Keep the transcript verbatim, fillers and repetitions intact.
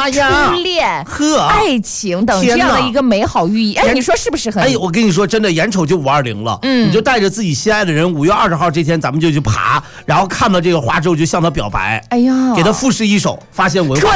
妈呀， 初恋、 呵， 爱情等这样的一个美好寓意。哎，你说是不是很？ 哎，我跟你说，真的，眼瞅就五二零了，嗯，你就带着自己心爱的人，五月二十号这天咱们就去爬，然后看到这个花之后就向他表白， 哎呀， 给他赋诗一首，发现文化。